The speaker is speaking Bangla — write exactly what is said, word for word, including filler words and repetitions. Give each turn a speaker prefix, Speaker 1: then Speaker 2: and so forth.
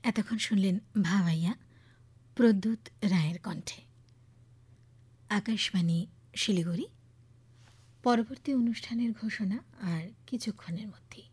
Speaker 1: এতক্ষণ শুনলেন ভাওয়াইয়া প্রদ্যুৎ রায়ের কণ্ঠে। আকাশবাণী শিলিগুড়ি। পরবর্তী অনুষ্ঠানের ঘোষণা আর কিছুক্ষণের মধ্যেই।